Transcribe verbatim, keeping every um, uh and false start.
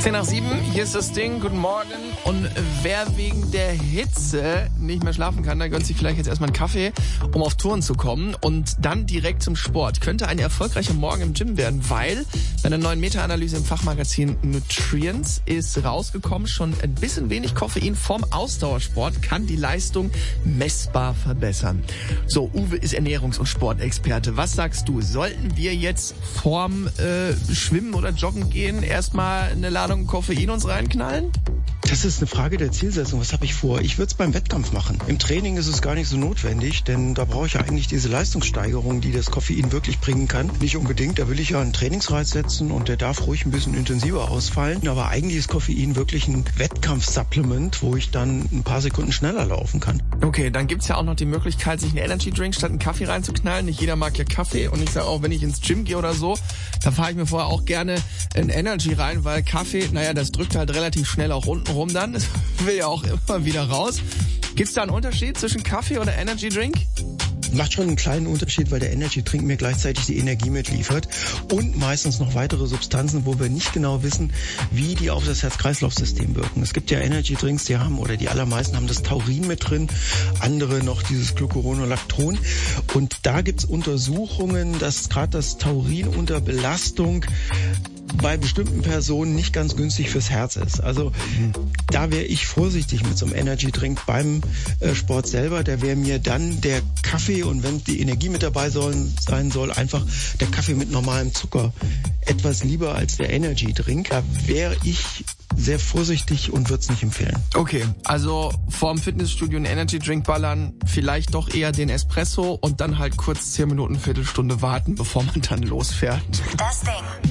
zehn nach sieben, hier ist das Ding, guten Morgen. Und wer wegen der Hitze nicht mehr schlafen kann, der gönnt sich vielleicht jetzt erstmal einen Kaffee, um auf Touren zu kommen und dann direkt zum Sport. Könnte ein erfolgreicher Morgen im Gym werden, weil bei einer neuen Meta-Analyse im Fachmagazin Nutrients ist rausgekommen, schon ein bisschen wenig Koffein vom Ausdauersport kann die Leistung messbar verbessern. So, Uwe ist Ernährungs- und Sportexperte. Was sagst du? Sollten wir jetzt vorm äh, Schwimmen oder Joggen gehen erstmal eine Ladung Koffein uns reinknallen? Das ist eine Frage der Zielsetzung. Was habe ich vor? Ich würde es beim Wettkampf machen. Im Training ist es gar nicht so notwendig, denn da brauche ich ja eigentlich diese Leistungssteigerung, die das Koffein wirklich bringen kann. Nicht unbedingt, da will ich ja einen Trainingsreiz setzen und der darf ruhig ein bisschen intensiver ausfallen. Aber eigentlich ist Koffein wirklich ein Wettkampfsupplement, wo ich dann ein paar Sekunden schneller laufen kann. Okay, dann gibt's ja auch noch die Möglichkeit, sich einen Energy Drink statt einen Kaffee reinzuknallen. Nicht jeder mag ja Kaffee und ich sage auch, wenn ich ins Gym gehe oder so, da fahre ich mir vorher auch gerne ein Energy rein, weil Kaffee, naja, das drückt halt relativ schnell auch unten rum dann. Das will ja auch immer wieder raus. Gibt's da einen Unterschied zwischen Kaffee oder Energy Drink? Macht schon einen kleinen Unterschied, weil der Energy Drink mir gleichzeitig die Energie mitliefert und meistens noch weitere Substanzen, wo wir nicht genau wissen, wie die auf das Herz-Kreislauf-System wirken. Es gibt ja Energy Drinks, die haben, oder die allermeisten haben das Taurin mit drin, andere noch dieses Glucuronolacton. Und da gibt's Untersuchungen, dass gerade das Taurin unter Belastung bei bestimmten Personen nicht ganz günstig fürs Herz ist. Also mhm. da wäre ich vorsichtig mit so einem Energy Drink beim äh, Sport selber. Da wäre mir dann der Kaffee, und wenn die Energie mit dabei sollen, sein soll, einfach der Kaffee mit normalem Zucker etwas lieber als der Energy Drink. Da wäre ich sehr vorsichtig und würde es nicht empfehlen. Okay, also vorm Fitnessstudio einen Energy Drink ballern, vielleicht doch eher den Espresso und dann halt kurz zehn Minuten, Viertelstunde warten, bevor man dann losfährt. Das Ding.